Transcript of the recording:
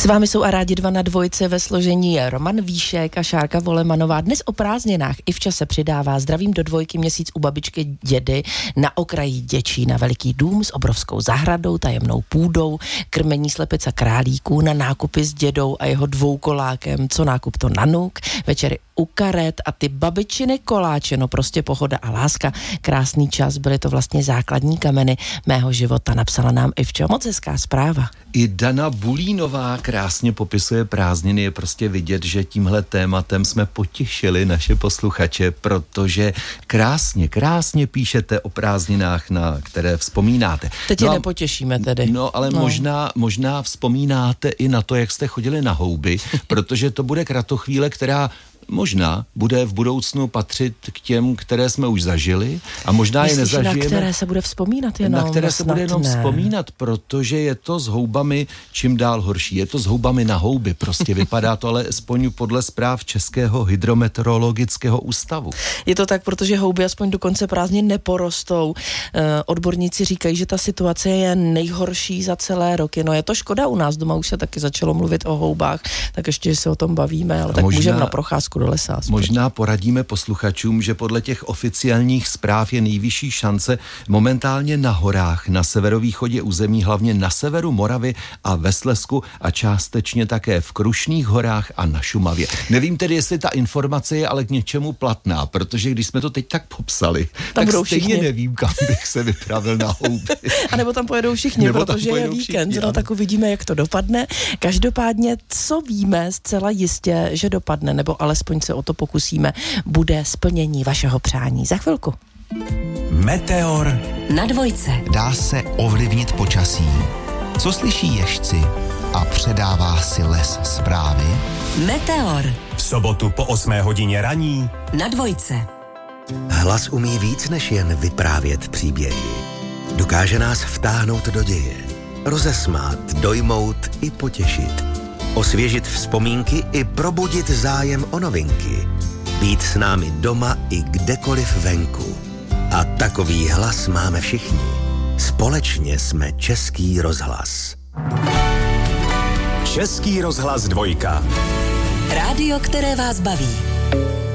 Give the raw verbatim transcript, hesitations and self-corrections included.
S vámi jsou a rádi dva na dvojce ve složení Roman Víšek a Šárka Volemanová. Dnes o prázdninách i v čase přidává zdravím do dvojky měsíc u babičky dědy na okraji Děčína. Veliký dům s obrovskou zahradou, tajemnou půdou, krmení slepic a králíků, na nákupy s dědou a jeho dvoukolákem. Co nákup, to nanuk, večery u karet a ty babičiny koláče, no prostě pohoda a láska. Krásný čas, byly to vlastně základní kameny mého života, napsala nám Ivčo. Moc hezká zpráva. I Dana Bulínová krásně popisuje prázdniny, je prostě vidět, že tímhle tématem jsme potěšili naše posluchače, protože krásně, krásně píšete o prázdninách, na které vzpomínáte. Teď no je a, nepotěšíme tedy. No, ale no. Možná, možná vzpomínáte i na to, jak jste chodili na houby, protože to bude kratochvíle, která možná bude v budoucnu patřit k těm, které jsme už zažili a možná Myslíš, je nezažijeme. na které se bude vzpomínat jenom? Na které se bude jenom ne. vzpomínat, protože je to s houbami čím dál horší. Je to s houbami na houby, prostě vypadá to, ale aspoň podle zpráv Českého hydrometeorologického ústavu. Je to tak, protože houby aspoň do konce prázdnin neporostou. E, odborníci říkají, že ta situace je nejhorší za celé roky. No je to škoda, u nás doma už se taky začalo mluvit o houbách, tak ještě, že se o tom bavíme, ale a tak možná, můžeme na procházku do lesa. Aspoň. Možná poradíme posluchačům, že podle těch oficiálních zpráv je nejvyšší šance momentálně na horách, na severovýchodě území, hlavně na severu Moravy a ve Slezsku a částečně také v Krušných horách a na Šumavě. Nevím tedy, jestli ta informace je ale k něčemu platná, protože když jsme to teď tak popsali, tam tak stejně všichni. Nevím, kam bych se vypravil na houby. A nebo tam pojedou všichni, nebo protože je víkend, všichni, no tak uvidíme, jak to dopadne. Každopádně, co víme zcela jistě, že dopadne, nebo alespoň se o to pokusíme, bude splnění vašeho přání. Za chvilku. Meteor na dvojce. Dá se ovlivnit počasí? Co slyší ježci a předává si les zprávy? Meteor V sobotu po osmé hodině raní na dvojce. Hlas umí víc než jen vyprávět příběhy. Dokáže nás vtáhnout do děje, rozesmát, dojmout i potěšit. Osvěžit vzpomínky i probudit zájem o novinky. Být s námi doma i kdekoliv venku. A takový hlas máme všichni. Společně jsme Český rozhlas. Český rozhlas dvojka. Rádio, které vás baví.